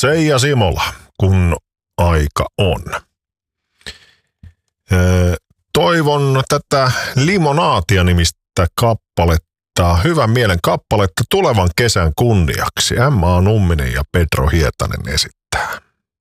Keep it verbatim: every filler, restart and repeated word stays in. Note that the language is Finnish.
Seija Simola, kun aika on. Toivon tätä Limonaatia nimistä kappaletta, hyvän mielen kappaletta tulevan kesän kunniaksi. Emma Numminen ja Pedro Hietanen esittää.